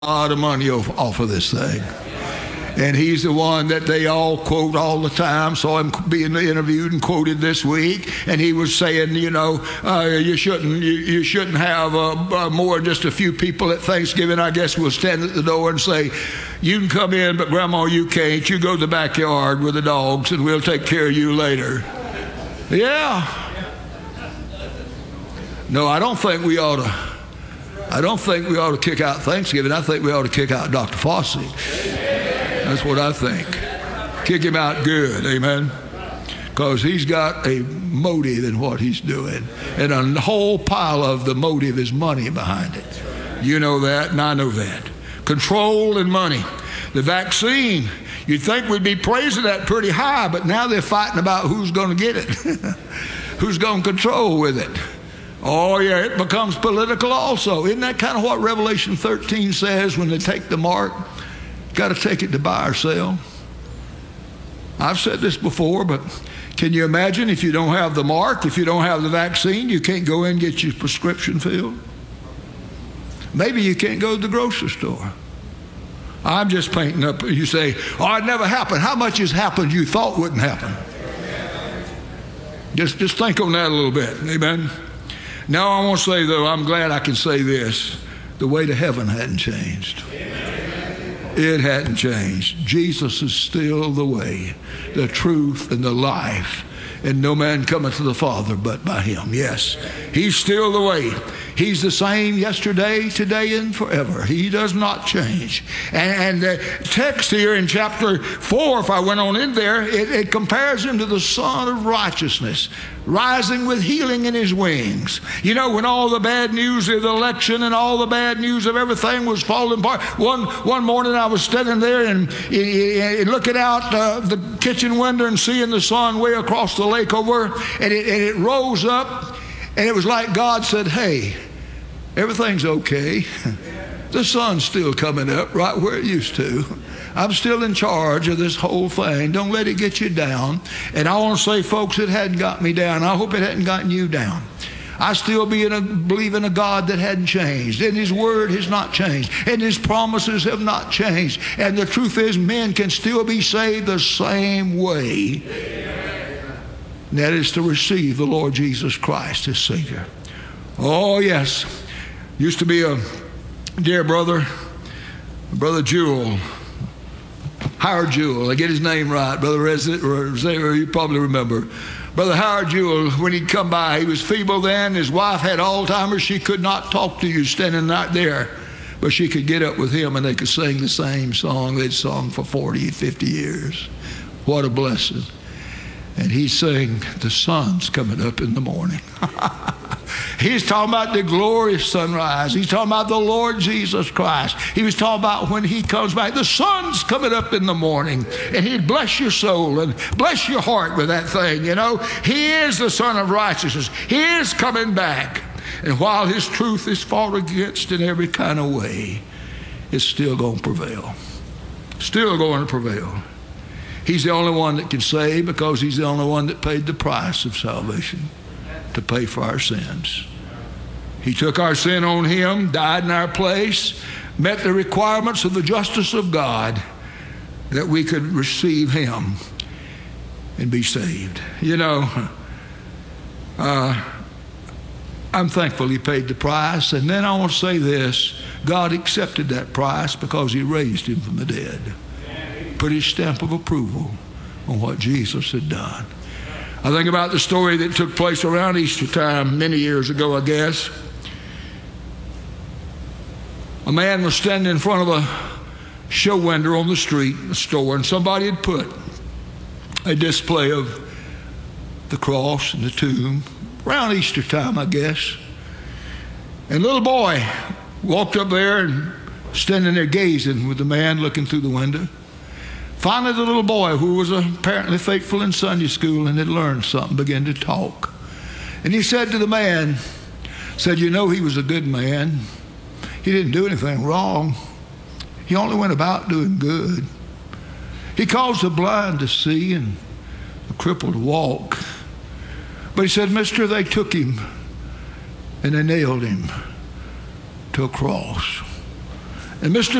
lot of money off of this thing. And he's the one that they all quote all the time. Saw him being interviewed and quoted this week, and he was saying, you shouldn't have more than just a few people at Thanksgiving. I guess we'll stand at the door and say, you can come in, but Grandma, you can't. You go to the backyard with the dogs, and we'll take care of you later. Yeah. No, I don't think we ought to kick out Thanksgiving. I think we ought to kick out Dr. Fossey. That's what I think. Kick him out good, amen? Because he's got a motive in what he's doing. And a whole pile of the motive is money behind it. You know that, and I know that. Control and money. The vaccine, you'd think we'd be praising that pretty high, but now they're fighting about who's going to get it. Who's going to control with it. Oh, yeah, it becomes political also. Isn't that kind of what Revelation 13 says when they take the mark? Got to take it to buy or sell. I've said this before, but can you imagine if you don't have the mark, if you don't have the vaccine, you can't go in and get your prescription filled? Maybe you can't go to the grocery store. I'm just painting up. You say, oh, it never happened. How much has happened you thought wouldn't happen? Just think on that a little bit. Amen. Now I want to say, though, I'm glad I can say this. The way to heaven hadn't changed. It hadn't changed. Jesus is still the way, the truth, and the life. And no man cometh to the Father but by him. Yes, he's still the way. He's the same yesterday, today, and forever. He does not change. And the text here in chapter 4, if I went on in there, it compares him to the Son of Righteousness, rising with healing in his wings. You know, when all the bad news of the election and all the bad news of everything was falling apart, one morning I was standing there and looking out the kitchen window and seeing the sun way across the lake over, and it rose up, and it was like God said, hey, everything's okay. The sun's still coming up right where it used to. I'm still in charge of this whole thing. Don't let it get you down. And I want to say, folks, it hadn't got me down. I hope it hadn't gotten you down. I still believe in a God that hadn't changed, and his word has not changed, and his promises have not changed. And the truth is, men can still be saved the same way. And that is to receive the Lord Jesus Christ as Savior. Oh, yes. Used to be a dear brother, Brother Jewel, Howard Jewel. I get his name right, Brother Rezaire, you probably remember. Brother Howard Jewel, when he'd come by, he was feeble then. His wife had Alzheimer's. She could not talk to you standing right there, but she could get up with him and they could sing the same song they'd sung for 40, 50 years. What a blessing. And he sang, the sun's coming up in the morning. He's talking about the glorious sunrise. He's talking about the Lord Jesus Christ. He was talking about when he comes back, the sun's coming up in the morning, and he'd bless your soul and bless your heart with that thing, you know. He is the Son of Righteousness. He is coming back. And while his truth is fought against in every kind of way, it's still going to prevail. Still going to prevail. He's the only one that can save because he's the only one that paid the price of salvation to pay for our sins. He took our sin on him, died in our place, met the requirements of the justice of God that we could receive him and be saved. You know, I'm thankful he paid the price. And then I want to say this, God accepted that price because he raised him from the dead. Put his stamp of approval on what Jesus had done. I think about the story that took place around Easter time many years ago, I guess. A man was standing in front of a show window on the street, a store, and somebody had put a display of the cross and the tomb around Easter time, I guess. And a little boy walked up there and standing there gazing with the man looking through the window. Finally, the little boy, who was apparently faithful in Sunday school and had learned something, began to talk. And he said to the man, said, you know, he was a good man. He didn't do anything wrong. He only went about doing good. He caused the blind to see and the crippled to walk. But he said, mister, they took him and they nailed him to a cross. And Mr.